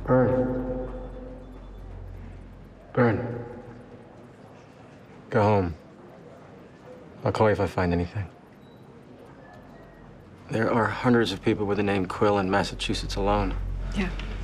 Burn. Burn. Go home. I'll call you if I find anything. There are hundreds of people with the name Quill in Massachusetts alone. Yeah.